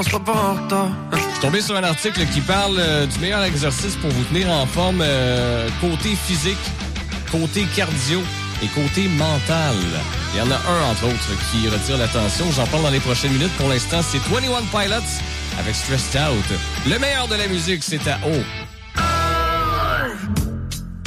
sera pas en retard. Je suis tombé sur un article qui parle du meilleur exercice pour vous tenir en forme côté physique, côté cardio et côté mental. Il y en a un, entre autres, qui retire l'attention. J'en parle dans les prochaines minutes. Pour l'instant, c'est 21 Pilots avec Stressed Out. Le meilleur de la musique, c'est à